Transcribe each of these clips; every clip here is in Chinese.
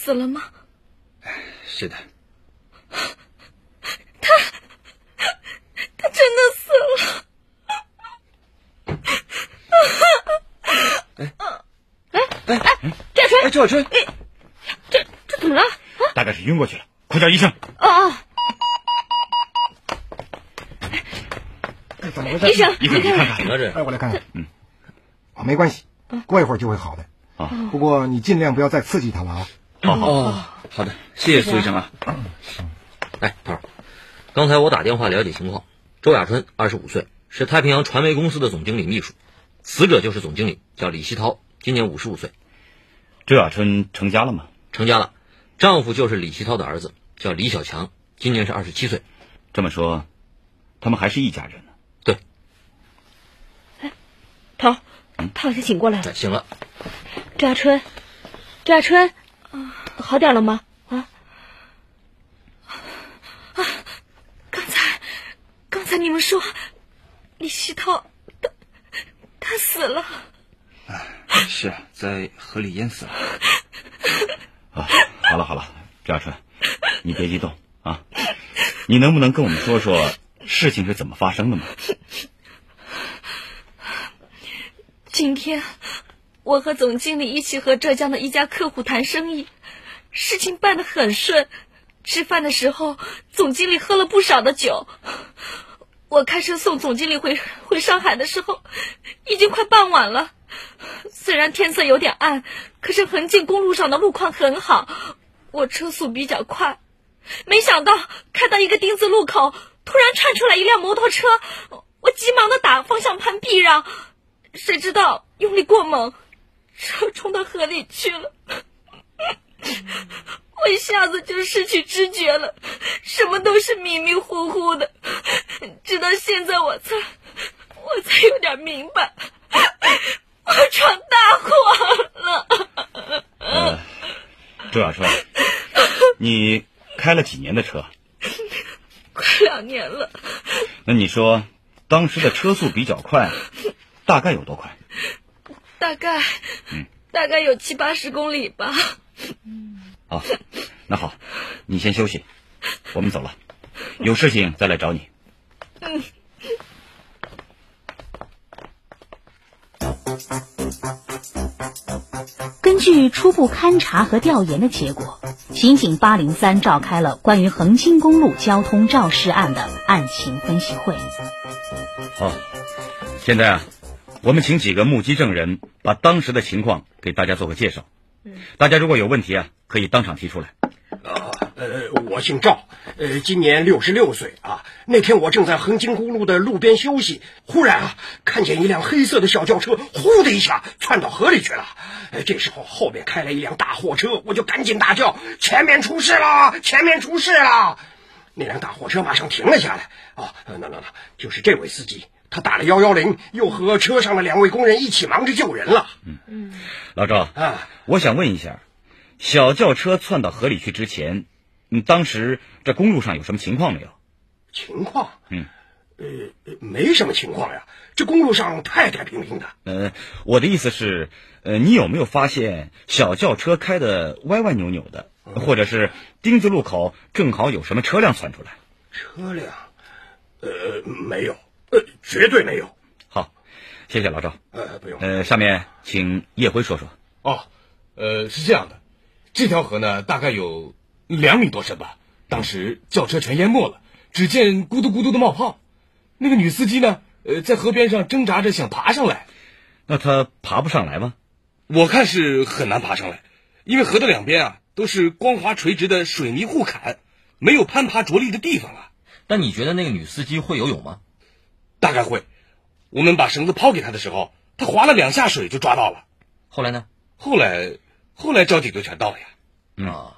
死了吗？ 是的。 他真的死了。 赵小春， 这怎么了？ 大概是晕过去了，快叫医生。 怎么回事？ 医生， 你看看， 我来看看。没关系，过一会儿就会好的。不过你尽量不要再刺激他了啊。 好的，谢谢苏医生啊。 哎，头儿，刚才我打电话了解情况，周亚春25岁，是太平洋传媒公司的总经理秘书，死者就是总经理，叫李希涛，今年55岁。 周亚春成家了吗？ 成家了，丈夫就是李希涛的儿子，叫李小强，今年是27岁。 这么说，他们还是一家人呢。 对。 头，汤先醒过来了。 醒了。 周亚春，好点了吗？刚才你们说李希涛他死了。 是啊，在河里淹死了。 好了，周亚春，你别激动啊，你能不能跟我们说说事情是怎么发生的吗？ 今天我和总经理一起和浙江的一家客户谈生意，事情办得很顺。吃饭的时候，总经理喝了不少的酒。我开车送总经理回上海的时候，已经快傍晚了。虽然天色有点暗，可是横进公路上的路况很好，我车速比较快。没想到开到一个丁字路口，突然窜出来一辆摩托车，我急忙的打方向盘避让，谁知用力过猛，车冲到河里去了。我一下子就失去知觉了，什么都是迷迷糊糊的，直到现在我才有点明白，我闯大祸了。 周亚春，你开了几年的车？ 快2年了。 那你说当时的车速比较快，大概有多快？ 大概有70-80公里吧。 那好，你先休息，我们走了，有事情再来找你。 根据初步勘查和调研的结果，刑警803召开了关于横津公路交通肇事案的案情分析会。 现在我们请几个目击证人把当时的情况给大家做个介绍。大家如果有问题可以当场提出来。 我姓赵，今年66岁啊。那天我正在横津公路的路边休息，忽然看见一辆黑色的小轿车呼的一下窜到河里去了。这时候后面开来一辆大货车，我就赶紧大叫：前面出事了，前面出事了！那辆大货车马上停了下来。就是这位司机，他打了110，又和车上的2位工人一起忙着救人了。 老赵我想问一下，小轿车窜到河里去之前，当时这公路上有什么情况没有？ 情况？没什么情况呀，这公路上太平平的。 我的意思是，你有没有发现小轿车开得歪歪扭扭的，或者是丁字路口正好有什么车辆窜出来？ 车辆？没有，绝对没有。 好，谢谢老赵。 不用。 下面请叶辉说说。 是这样的，这条河呢大概有2米多深吧，当时轿车全淹没了，只见咕嘟咕嘟的冒泡。那个女司机呢，在河边上挣扎着想爬上来。 那她爬不上来吗？ 我看是很难爬上来，因为河的2边都是光滑垂直的水泥护坎，没有攀爬着力的地方啊。 但你觉得那个女司机会游泳吗？ 大概会，我们把绳子抛给她的时候，她划了2下水就抓到了。 后来呢？ 后来交警就全到了呀。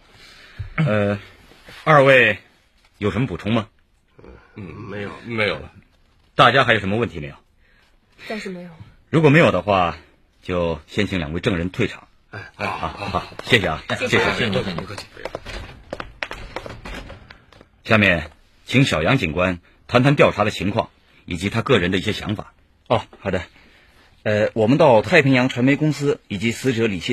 二位有什么补充吗？ 没有了。 大家还有什么问题没有？ 暂时没有。 如果没有的话，就先请2位证人退场。好，谢谢谢谢您客气。 下面请小杨警官谈谈调查的情况以及他个人的一些想法。 好的。我们到太平洋传媒公司以及死者李希